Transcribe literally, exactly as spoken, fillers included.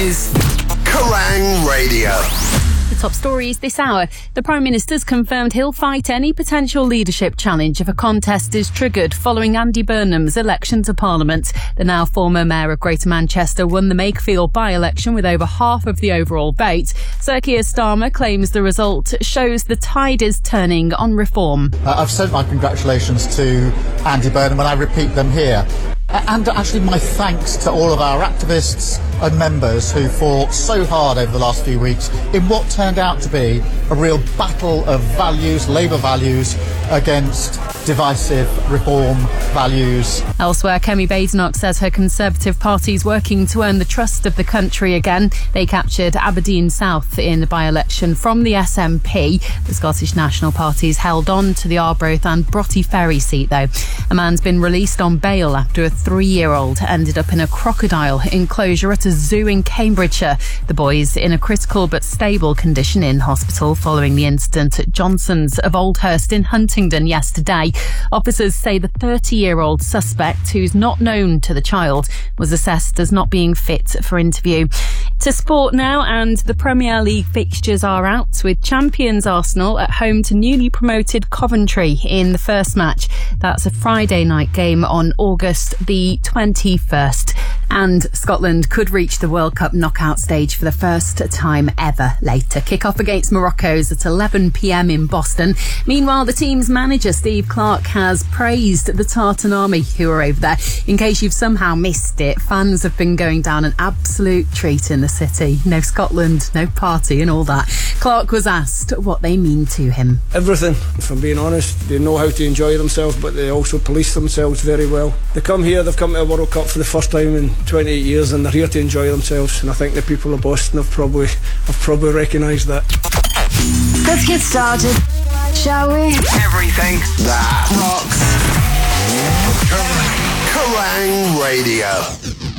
is Kerrang Radio. The top stories this hour. The Prime Minister's confirmed he'll fight any potential leadership challenge if a contest is triggered following Andy Burnham's election to Parliament. The now former Mayor of Greater Manchester won the Makefield by-election with over half of the overall vote. Sir Keir Starmer claims the result shows the tide is turning on reform. Uh, I've sent my congratulations to Andy Burnham and I repeat them here. And actually my thanks to all of our activists and members who fought so hard over the last few weeks in what turned out to be a real battle of values, Labour values, against divisive reform values. Elsewhere, Kemi Badenoch says her Conservative Party is working to earn the trust of the country again. They captured Aberdeen South in the by-election from the S N P. The Scottish National Party's held on to the Arbroath and Broughty Ferry seat, though. A man's been released on bail after a three-year-old ended up in a crocodile enclosure at a zoo in Cambridgeshire. The boy's in a critical but stable condition in hospital following the incident at Johnson's of Oldhurst in Huntingdon yesterday. Officers say the thirty-year-old suspect, who's not known to the child, was assessed as not being fit for interview. To sport now, and the Premier League fixtures are out, with champions Arsenal at home to newly promoted Coventry in the first match. That's a Friday night game on August the twenty-first. And Scotland could reach the World Cup knockout stage for the first time ever later. Kick-off against Morocco's at eleven p.m. in Boston. Meanwhile, the team's manager, Steve Clarke, has praised the Tartan Army who are over there. In case you've somehow missed it, fans have been going down an absolute treat in the city. No Scotland, no party and all that. Clarke was asked what they mean to him. Everything, if I'm being honest. They know how to enjoy themselves, but they also police themselves very well. They come here, they've come to a World Cup for the first time in twenty-eight years, and they're here to enjoy themselves, and I think the people of Boston have probably have probably recognised that. Let's get started, shall we? Everything that rocks. Kerrang Radio.